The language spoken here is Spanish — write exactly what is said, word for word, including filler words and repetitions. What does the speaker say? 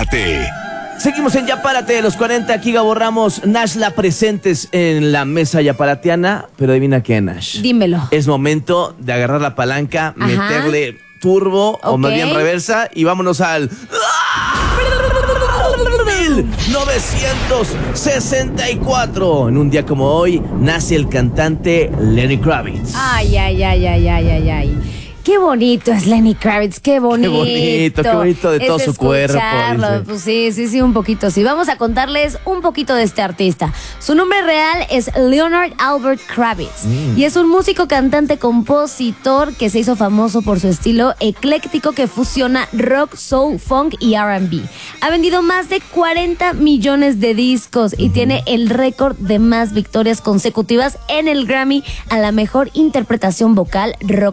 Párate. Seguimos en Ya Párate de los cuarenta. Aquí Gabo Ramos, Nash la presentes en la mesa yaparateana. Pero adivina qué, Nash. Dímelo. Es momento de agarrar la palanca, Ajá. meterle turbo o más Ok. bien reversa y vámonos al mil novecientos sesenta y cuatro. En un día como hoy nace el cantante Lenny Kravitz. Ay, ay, ay, ay, ay, ay, ay. Qué bonito es Lenny Kravitz, qué bonito. Qué bonito, qué bonito de es todo su cuerpo, escucharlo. dice. Pues sí, sí, sí, un poquito. Sí, vamos a contarles un poquito de este artista. Su nombre real es Leonard Albert Kravitz mm. y es un músico, cantante, compositor que se hizo famoso por su estilo ecléctico que fusiona rock, soul, funk y R and B. Ha vendido más de cuarenta millones de discos y mm. tiene el récord de más victorias consecutivas en el Grammy a la mejor interpretación vocal rock